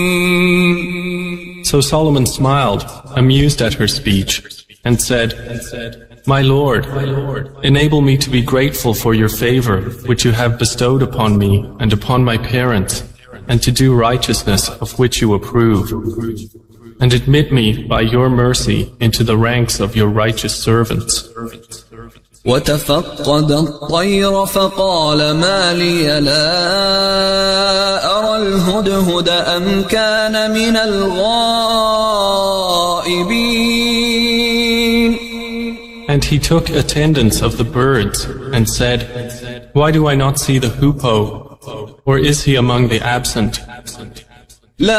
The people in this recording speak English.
So Solomon smiled, amused at her speech, and said, My Lord, enable me to be grateful for your favor, which you have bestowed upon me and upon my parents, and to do righteousness of which you approve. And admit me by your mercy into the ranks of your righteous servants. وتفقد الطير فقال ما لي لا أرى الهدهد أم كان من الغائبين. And he took attendance of the birds and said, Why do I not see the hoopoe? Or is he among the absent?